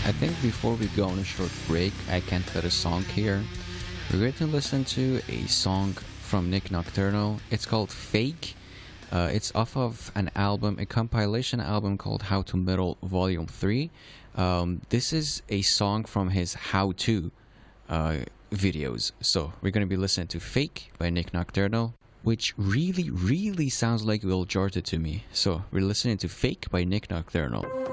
I think before we go on a short break, I can't put a song here. We're going to listen to a song from Nick Nocturnal. It's called Fake. It's off of an album, a compilation album called How to Metal Volume 3. This is a song from his How To videos. So we're going to be listening to Fake by Nick Nocturnal, which really sounds like Will Jordan to me. So we're listening to Fake by Nick Nocturnal.